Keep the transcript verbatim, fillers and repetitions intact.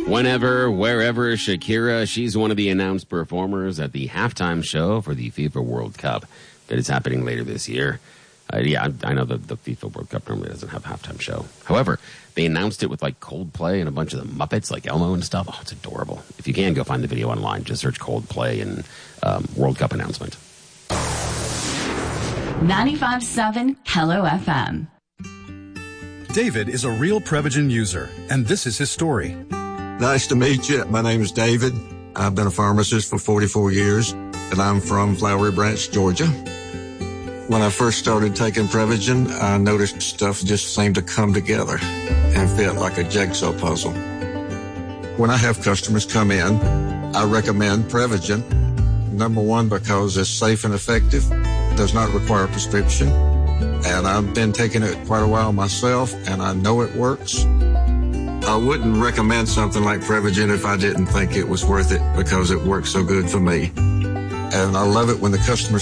Whenever, wherever, Shakira, she's one of the announced performers at the halftime show for the FIFA World Cup that is happening later this year. Uh, yeah, I, I know that the FIFA World Cup normally doesn't have a halftime show. However, they announced it with like Coldplay and a bunch of the Muppets, like Elmo and stuff. Oh, it's adorable. If you can, go find the video online. Just search Coldplay and um, World Cup announcement. ninety-five point seven Hello F M. David is a real Prevagen user, and this is his story. Nice to meet you. My name is David. I've been a pharmacist for forty-four years, and I'm from Flowery Branch, Georgia. When I first started taking Prevagen, I noticed stuff just seemed to come together and fit like a jigsaw puzzle. When I have customers come in, I recommend Prevagen. Number one, because it's safe and effective, does not require a prescription, and I've been taking it quite a while myself, and I know it works. I wouldn't recommend something like Prevagen if I didn't think it was worth it because it works so good for me. And I love it when the customers